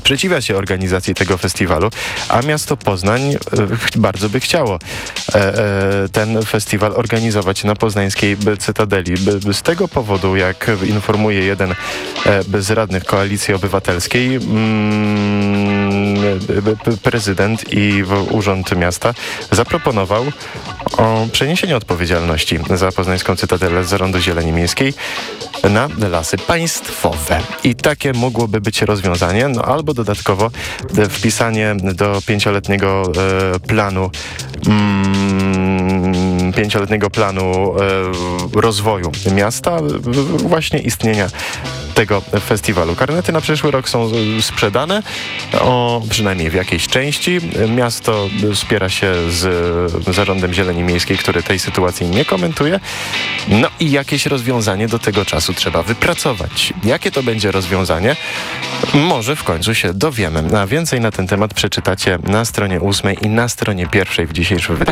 sprzeciwia się organizacji tego festiwalu, a miasto Poznań bardzo by chciało ten festiwal organizować na poznańskiej Cytadeli. Z tego powodu, jak informuje jeden z radnych Koalicji Obywatelskiej, prezydent i Urząd Miasta zaproponował przeniesienie odpowiedzialności za poznańską Cytadelę z Zarządu Zieleni Miejskiej na Lasy Państwowe. I takie mogłoby być rozwiązanie, albo dodatkowo wpisanie do pięcioletniego planu rozwoju miasta właśnie istnienia tego festiwalu. Karnety na przyszły rok są sprzedane, przynajmniej w jakiejś części. Miasto spiera się z Zarządem Zieleni Miejskiej, który tej sytuacji nie komentuje. No i jakieś rozwiązanie do tego czasu trzeba wypracować. Jakie to będzie rozwiązanie? Może w końcu się dowiemy. A więcej na ten temat przeczytacie na stronie 8 i na stronie 1 w dzisiejszym wydaniu.